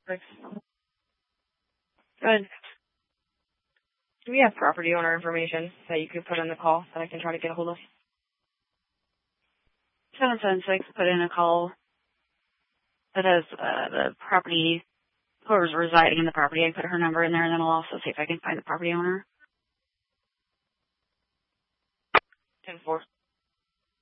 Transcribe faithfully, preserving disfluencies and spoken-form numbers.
Thanks. Good. Do we have property owner information that you could put in the call that I can try to get a hold of? seven seven six, put in a call that has uh, the property, whoever's residing in the property. I put her number in there, and then I'll also see if I can find the property owner. ten four.